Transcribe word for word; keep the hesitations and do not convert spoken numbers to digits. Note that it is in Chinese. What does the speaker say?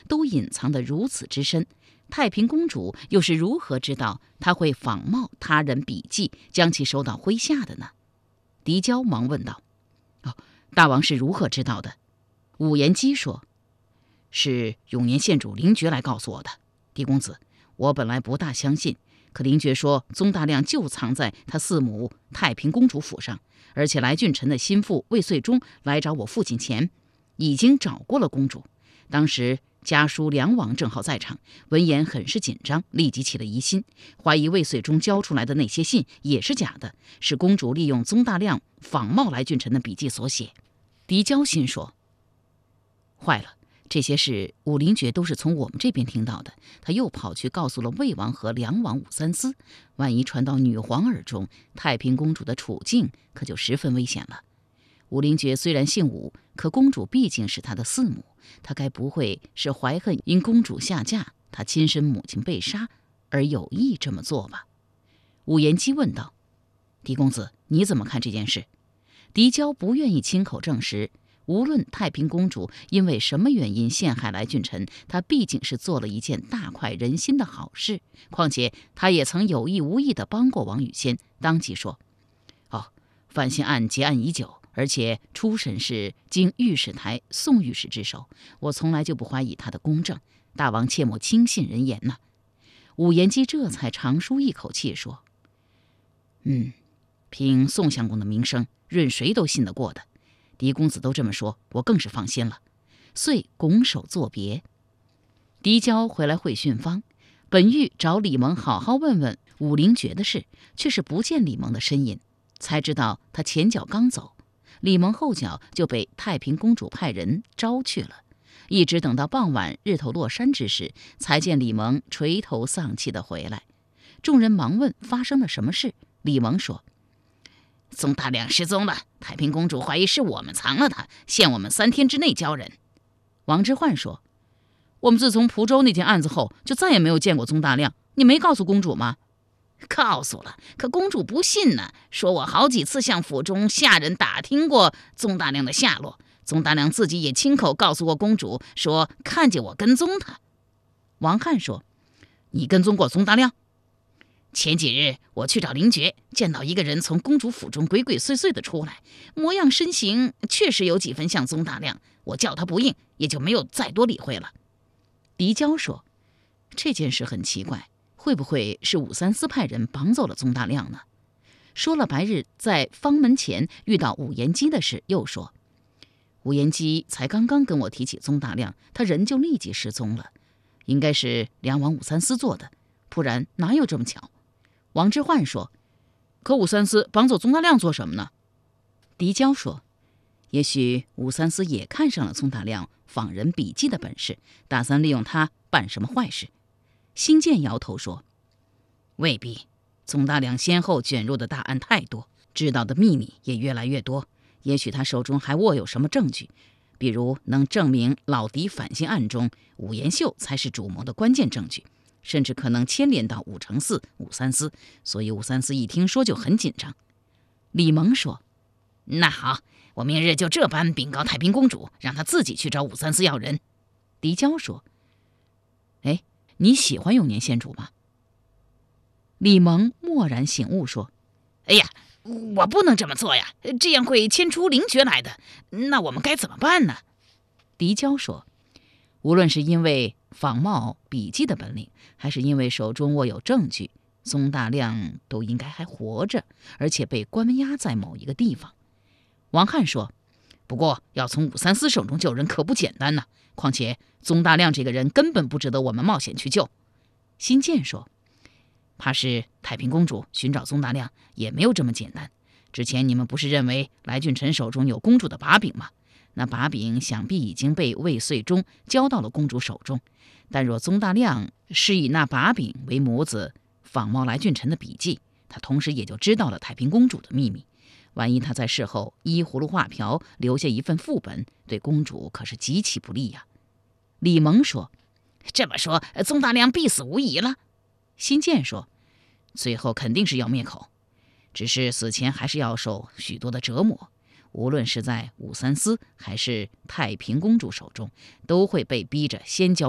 都隐藏得如此之深，太平公主又是如何知道他会仿冒他人笔记，将其收到麾下的呢？狄娇忙问道：“哦，大王是如何知道的？”武延基说：“是永年县主灵觉来告诉我的。狄公子，我本来不大相信，可灵觉说宗大亮就藏在他四母太平公主府上，而且来俊臣的心腹魏遂忠来找我父亲前，已经找过了公主。当时家叔梁王正好在场，闻言很是紧张，立即起了疑心，怀疑魏遂忠交出来的那些信也是假的，是公主利用宗大亮仿冒来俊臣的笔记所写。”狄娇心说：“坏了，这些事武灵觉都是从我们这边听到的，他又跑去告诉了魏王和梁王武三思，万一传到女皇耳中，太平公主的处境可就十分危险了。武灵觉虽然姓武，可公主毕竟是他的四母，他该不会是怀恨因公主下嫁，他亲生母亲被杀而有意这么做吧？”武延基问道：“狄公子，你怎么看这件事？”狄娇不愿意亲口证实，无论太平公主因为什么原因陷害来俊臣，她毕竟是做了一件大快人心的好事，况且她也曾有意无意地帮过王语仙，当即说：“哦，范心案结案已久，而且初审是经御史台宋御史之手，我从来就不怀疑他的公正，大王切莫轻信人言呐。”武延基这才长舒一口气说：“嗯，凭宋相公的名声，任谁都信得过的。狄公子都这么说，我更是放心了。”遂拱手作别。狄娇回来会训方，本欲找李蒙好好问问武灵觉的事，却是不见李蒙的身影，才知道他前脚刚走，李蒙后脚就被太平公主派人招去了。一直等到傍晚日头落山之时，才见李蒙垂头丧气地回来。众人忙问发生了什么事，李蒙说：“宗大亮失踪了，太平公主怀疑是我们藏了他，限我们三天之内交人。”王之涣说：“我们自从蒲州那件案子后，就再也没有见过宗大亮，你没告诉公主吗？”“告诉了，可公主不信呢，说我好几次向府中下人打听过宗大亮的下落，宗大亮自己也亲口告诉过公主，说看见我跟踪他。”王翰说：“你跟踪过宗大亮？”“前几日我去找灵觉，见到一个人从公主府中鬼鬼祟祟的出来，模样身形确实有几分像宗大亮，我叫他不应，也就没有再多理会了。”狄娇说：“这件事很奇怪，会不会是武三思派人绑走了宗大亮呢？”说了白日在方门前遇到武延基的事，又说：“武延基才刚刚跟我提起宗大亮，他人就立即失踪了，应该是梁王武三思做的，不然哪有这么巧？”王之涣说：“可武三思绑走宗大亮做什么呢？”狄娇说：“也许武三思也看上了宗大亮仿人笔记的本事，打算利用他办什么坏事。”辛渐摇头说：“未必，宗大亮先后卷入的大案太多，知道的秘密也越来越多，也许他手中还握有什么证据，比如能证明老狄反心案中武延秀才是主谋的关键证据，甚至可能牵连到武承嗣、武三思，所以武三思一听说就很紧张。”李蒙说：“那好，我明日就这般禀告太平公主，让她自己去找武三思要人。”狄娇说：“哎，你喜欢永年县主吗？”李蒙蓦然醒悟说：“哎呀，我不能这么做呀，这样会牵出灵觉来的，那我们该怎么办呢？”狄娇说：“无论是因为仿冒笔记的本领，还是因为手中握有证据，宗大亮都应该还活着，而且被关押在某一个地方。”王翰说：“不过要从武三思手中救人可不简单呢、啊，况且宗大亮这个人根本不值得我们冒险去救。”辛渐说：“怕是太平公主寻找宗大亮也没有这么简单。之前你们不是认为来俊臣手中有公主的把柄吗？那把柄想必已经被魏遂忠交到了公主手中。但若宗大亮是以那把柄为模子仿冒来俊臣的笔记，他同时也就知道了太平公主的秘密。万一他在事后依葫芦画瓢留下一份副本，对公主可是极其不利呀、啊。”李蒙说：“这么说，宗大亮必死无疑了。”辛渐说：“最后肯定是要灭口，只是死前还是要受许多的折磨。无论是在武三思还是太平公主手中，都会被逼着先交